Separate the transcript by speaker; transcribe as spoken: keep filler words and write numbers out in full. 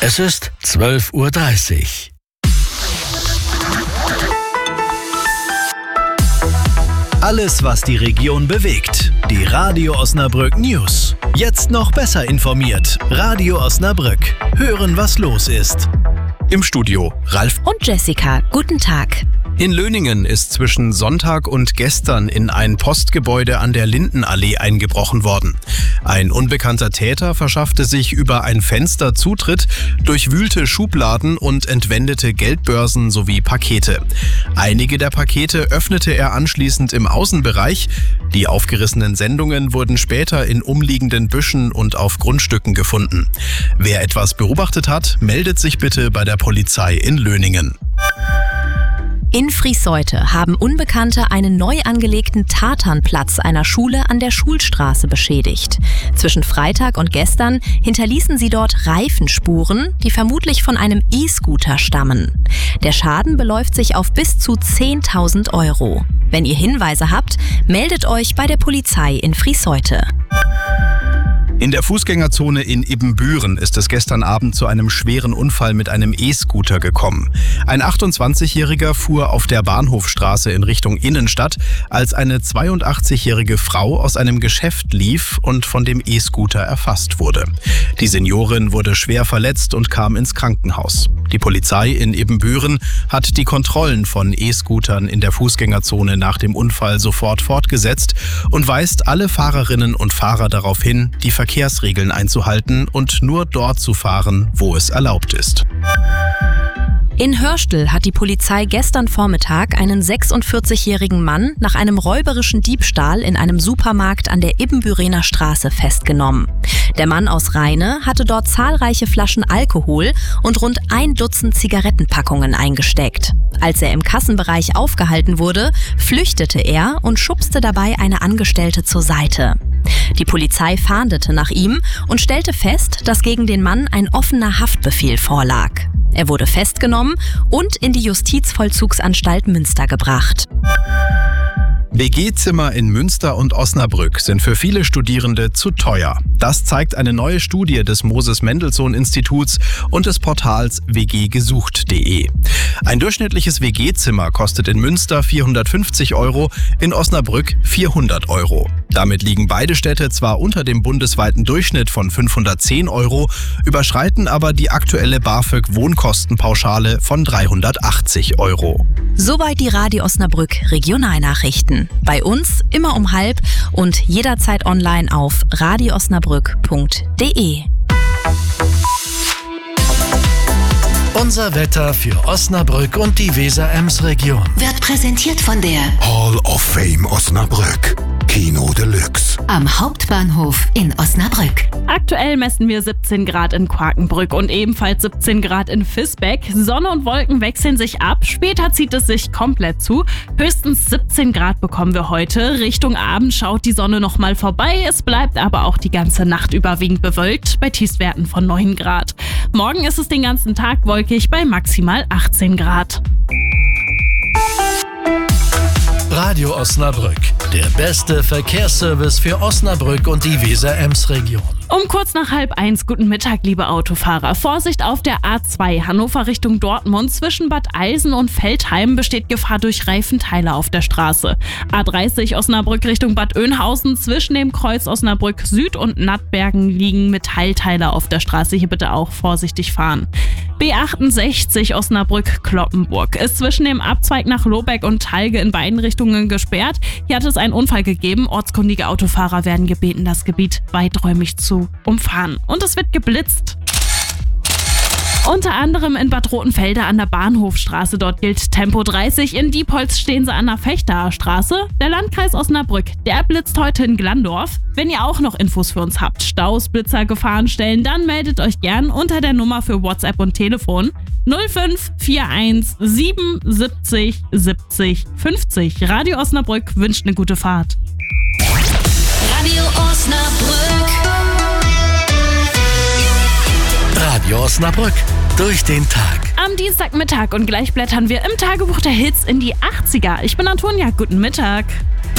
Speaker 1: Es ist zwölf Uhr dreißig.
Speaker 2: Alles, was die Region bewegt. Die Radio Osnabrück News. Jetzt noch besser informiert. Radio Osnabrück. Hören, was los ist.
Speaker 3: Im Studio Ralf
Speaker 4: und Jessica. Guten Tag.
Speaker 3: In Löningen ist zwischen Sonntag und gestern in ein Postgebäude an der Lindenallee eingebrochen worden. Ein unbekannter Täter verschaffte sich über ein Fenster Zutritt, durchwühlte Schubladen und entwendete Geldbörsen sowie Pakete. Einige der Pakete öffnete er anschließend im Außenbereich. Die aufgerissenen Sendungen wurden später in umliegenden Büschen und auf Grundstücken gefunden. Wer etwas beobachtet hat, meldet sich bitte bei der Polizei in Löningen.
Speaker 4: In Frießeute haben Unbekannte einen neu angelegten Tatanplatz einer Schule an der Schulstraße beschädigt. Zwischen Freitag und gestern hinterließen sie dort Reifenspuren, die vermutlich von einem E-Scooter stammen. Der Schaden beläuft sich auf bis zu zehntausend Euro. Wenn ihr Hinweise habt, meldet euch bei der Polizei in Frießeute.
Speaker 3: In der Fußgängerzone in Ibbenbüren ist es gestern Abend zu einem schweren Unfall mit einem E-Scooter gekommen. Ein achtundzwanzigjähriger fuhr auf der Bahnhofstraße in Richtung Innenstadt, als eine zweiundachtzigjährige Frau aus einem Geschäft lief und von dem E-Scooter erfasst wurde. Die Seniorin wurde schwer verletzt und kam ins Krankenhaus. Die Polizei in Ibbenbüren hat die Kontrollen von E-Scootern in der Fußgängerzone nach dem Unfall sofort fortgesetzt und weist alle Fahrerinnen und Fahrer darauf hin, die Verkehrsregeln einzuhalten und nur dort zu fahren, wo es erlaubt ist.
Speaker 4: In Hörstel hat die Polizei gestern Vormittag einen sechsundvierzigjährigen Mann nach einem räuberischen Diebstahl in einem Supermarkt an der Ibbenbürener Straße festgenommen. Der Mann aus Rheine hatte dort zahlreiche Flaschen Alkohol und rund ein Dutzend Zigarettenpackungen eingesteckt. Als er im Kassenbereich aufgehalten wurde, flüchtete er und schubste dabei eine Angestellte zur Seite. Die Polizei fahndete nach ihm und stellte fest, dass gegen den Mann ein offener Haftbefehl vorlag. Er wurde festgenommen und in die Justizvollzugsanstalt Münster gebracht.
Speaker 3: W G-Zimmer in Münster und Osnabrück sind für viele Studierende zu teuer. Das zeigt eine neue Studie des Moses-Mendelssohn-Instituts und des Portals w g gesucht punkt de. Ein durchschnittliches W G-Zimmer kostet in Münster vierhundertfünfzig Euro, in Osnabrück vierhundert Euro. Damit liegen beide Städte zwar unter dem bundesweiten Durchschnitt von fünfhundertzehn Euro, überschreiten aber die aktuelle BAföG-Wohnkostenpauschale von dreihundertachtzig Euro.
Speaker 4: Soweit die Radio Osnabrück Regionalnachrichten. Bei uns immer um halb und jederzeit online auf radio osnabrück punkt de.
Speaker 1: Unser Wetter für Osnabrück und die Weser-Ems-Region
Speaker 5: wird präsentiert von der
Speaker 6: Hall of Fame Osnabrück. Kino Deluxe.
Speaker 5: Am Hauptbahnhof in Osnabrück.
Speaker 7: Aktuell messen wir siebzehn Grad in Quakenbrück und ebenfalls siebzehn Grad in Visbeck. Sonne und Wolken wechseln sich ab. Später zieht es sich komplett zu. Höchstens siebzehn Grad bekommen wir heute. Richtung Abend schaut die Sonne nochmal vorbei. Es bleibt aber auch die ganze Nacht überwiegend bewölkt bei Tiefstwerten von neun Grad. Morgen ist es den ganzen Tag wolkig bei maximal achtzehn Grad.
Speaker 1: Radio Osnabrück, der beste Verkehrsservice für Osnabrück und die Weser-Ems-Region.
Speaker 7: Um kurz nach halb eins, guten Mittag, liebe Autofahrer. Vorsicht auf der A zwei, Hannover Richtung Dortmund. Zwischen Bad Eilsen und Veltheim besteht Gefahr durch Reifenteile auf der Straße. A dreißig, Osnabrück Richtung Bad Oeynhausen. Zwischen dem Kreuz Osnabrück Süd und Nattbergen liegen Metallteile auf der Straße. Hier bitte auch vorsichtig fahren. B achtundsechzig, Osnabrück-Kloppenburg. Ist zwischen dem Abzweig nach Lohbeck und Talge in beiden Richtungen gesperrt. Hier hat es einen Unfall gegeben. Ortskundige Autofahrer werden gebeten, das Gebiet weiträumig zu umfahren. Und es wird geblitzt. Unter anderem in Bad Rotenfelde an der Bahnhofstraße. Dort gilt Tempo dreißig. In Diepholz stehen sie an der Fechter Straße. Der Landkreis Osnabrück, der blitzt heute in Glandorf. Wenn ihr auch noch Infos für uns habt, Staus, Blitzer, Gefahrenstellen, dann meldet euch gern unter der Nummer für WhatsApp und Telefon null fünf vier eins sieben siebzig siebzig fünfzig. Radio Osnabrück wünscht eine gute Fahrt.
Speaker 5: Radio Osnabrück.
Speaker 1: Radio Osnabrück, durch den Tag.
Speaker 7: Am Dienstagmittag und gleich blättern wir im Tagebuch der Hits in die achtziger. Ich bin Antonia, guten Mittag.